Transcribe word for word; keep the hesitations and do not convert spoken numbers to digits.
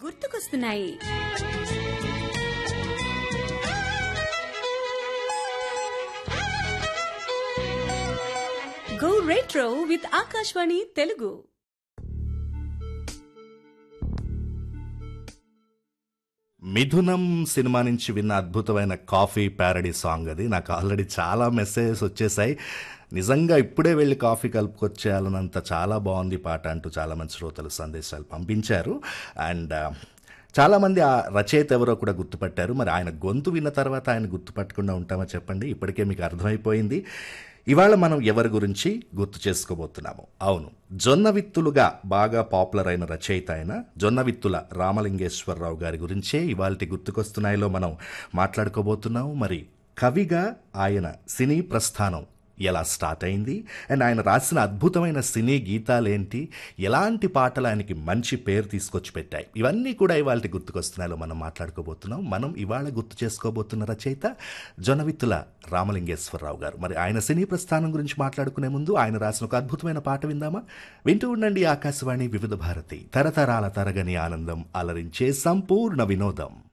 గుర్తుకొస్తున్నాయి. Go retro with Akashvani Telugu. Mithunam cinema నుంచి విన్న అద్భుతమైన కాఫీ ప్యారడీ సాంగ్ అది. నాకు ఆల్రెడీ చాలా మెసేజెస్ వచ్చేసాయి. నిజంగా ఇప్పుడే వెళ్ళి కాఫీ కలుపుకొచ్చేయాలన్నంత చాలా బాగుంది పాట అంటూ చాలామంది శ్రోతలు సందేశాలు పంపించారు. అండ్ చాలామంది ఆ రచయిత ఎవరో కూడా గుర్తుపట్టారు. మరి ఆయన గొంతు విన్న తర్వాత ఆయన గుర్తుపట్టకుండా ఉంటామో చెప్పండి. ఇప్పటికే మీకు అర్థమైపోయింది. ఇవాళ మనం ఎవరి గురించి గుర్తు చేసుకోబోతున్నాము. అవును, జొన్నవిత్తులుగా బాగా పాపులర్ అయిన రచయిత అయిన జొన్నవిత్తుల రామలింగేశ్వరరావు గారి గురించే ఇవాళ గుర్తుకొస్తున్నాయిలో మనం మాట్లాడుకోబోతున్నాము. మరి కవిగా ఆయన సినీ ప్రస్థానం ఎలా స్టార్ట్ అయింది, అండ్ ఆయన రాసిన అద్భుతమైన సినీ గీతాలేంటి, ఎలాంటి పాటలు ఆయనకి మంచి పేరు తీసుకొచ్చి పెట్టాయి, ఇవన్నీ కూడా ఇవాళ గుర్తుకొస్తున్నాయో మనం మాట్లాడుకోబోతున్నాం. మనం ఇవాళ గుర్తు చేసుకోబోతున్న రచయిత జొన్నవిత్తుల రామలింగేశ్వరరావు గారు. మరి ఆయన సినీ ప్రస్థానం గురించి మాట్లాడుకునే ముందు ఆయన రాసిన ఒక అద్భుతమైన పాట విందామా? వింటూ ఉండండి ఆకాశవాణి వివిధ భారతి, తరతరాల తరగని ఆనందం, అలరించే సంపూర్ణ వినోదం.